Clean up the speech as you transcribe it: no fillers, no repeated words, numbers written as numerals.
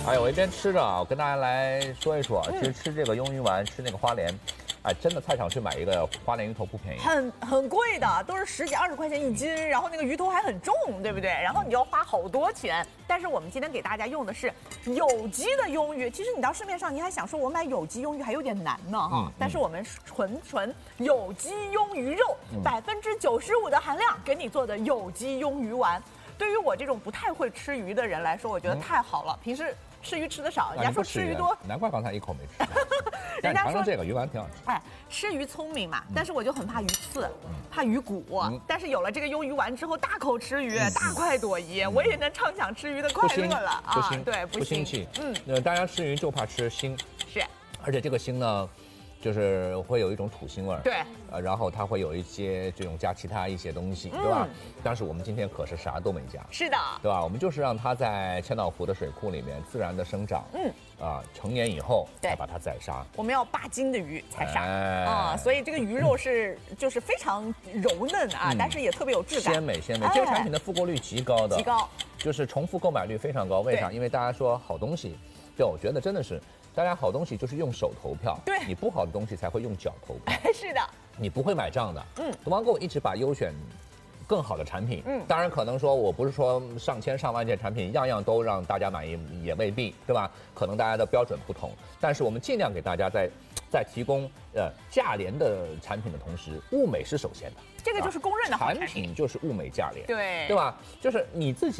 哎呀，我一边吃着啊，我跟大家来说一说，其实吃这个鱿鱼丸，吃那个花鲢，哎，真的菜场去买一个花鲢鱼头不便宜， 很贵的，都是10几20块钱一斤，然后那个鱼头还很重，对不对？然后你要花好多钱。但是我们今天给大家用的是有机的鱿鱼。其实你到市面上，你还想说我买有机鱿鱼还有点难呢哈。但是我们纯有机鱿鱼肉，95%的含量给你做的有机鱿鱼丸。对于我这种不太会吃鱼的人来说，我觉得太好了。平时吃鱼吃的少，人家说吃鱼多， 难怪刚才一口没吃。 人家说这个鱼丸挺好吃。 哎，吃鱼聪明嘛，但是我就很怕鱼刺，怕鱼骨。但是有了这个鱿鱼丸之后，大口吃鱼，大快朵颐，我也能畅享吃鱼的快乐了啊！对， 不腥气。大家吃鱼就怕吃腥， 是， 而且这个腥呢，就是会有一种土腥味儿， 对， 然后它会有一些这种加其他一些东西，对吧？但是我们今天可是啥都没加， 是的， 对吧？我们就是让它在千岛湖的水库里面自然的生长，成年以后再把它宰杀。 我们要8斤的鱼才杀所以这个鱼肉就是非常柔嫩啊，但是也特别有质感， 鲜美。这个产品的复购率极高的， 极高， 就是重复购买率非常高。为啥？因为大家说好东西，对，我觉得真的是。大家好东西就是用手投票， 对， 你不好的东西才会用脚投票。 是的， 你不会买账的。东方购一直把优选更好的产品，当然可能说我不是说上千上万件产品样样都让大家满意，也未必，对吧？可能大家的标准不同，但是我们尽量给大家在提供价廉的产品的同时，物美是首先的。 这个就是公认的好产品，就是物美价廉， 对吧？就是你自己。